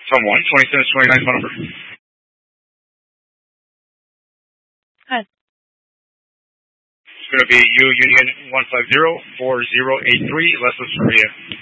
Someone, 2729 phone number. Hi. It's going to be U Union 150-4083, Leslie Maria.